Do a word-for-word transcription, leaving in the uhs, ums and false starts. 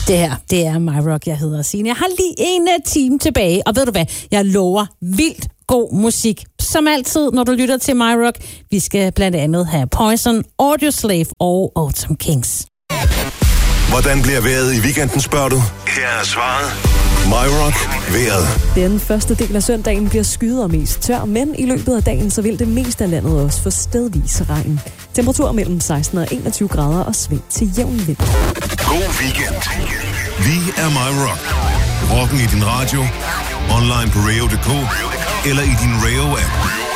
Det her, det er My Rock, jeg hedder Signe. Jeg har lige en time tilbage, og ved du hvad, jeg lover vildt god musik. Som altid, når du lytter til My Rock. Vi skal blandt andet have Poison, Audioslave og Autumn Kings. Hvordan bliver vejret i weekenden, spørger du? Her er svaret. My Rock vejret. Den første del af søndagen bliver skyet og mest tør, men i løbet af dagen så vil det meste af landet også få stedvis regn. Temperatur mellem seksten og enogtyve grader og sving til jævn vind. God weekend. Vi er My Rock. Rocken i din radio, online på radio punktum d k eller i din Rayo-app.